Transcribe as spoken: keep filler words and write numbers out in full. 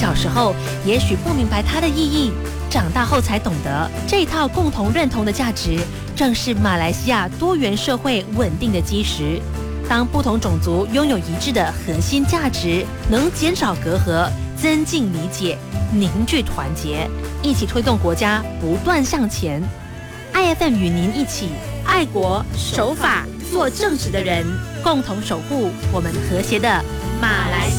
小时候也许不明白它的意义，长大后才懂得，这一套共同认同的价值，正是马来西亚多元社会稳定的基石。当不同种族拥有一致的核心价值，能减少隔阂，增进理解，凝聚团结，一起推动国家不断向前。I F M 与您一起爱国守法，做正直的人，共同守护我们和谐的马来西亚。